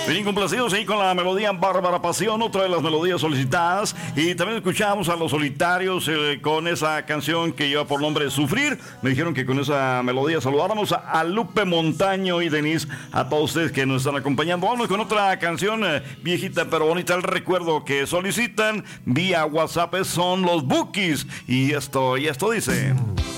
Bien complacidos ahí con la melodía Bárbara Pasión, otra de las melodías solicitadas. Y también escuchamos a Los Solitarios con esa canción que lleva por nombre Sufrir. Me dijeron que con esa melodía saludáramos a Lupe Montaño y Denise, a todos ustedes que nos están acompañando. Vamos con otra canción viejita pero bonita. El recuerdo que solicitan vía WhatsApp son los Bukis. Y esto dice...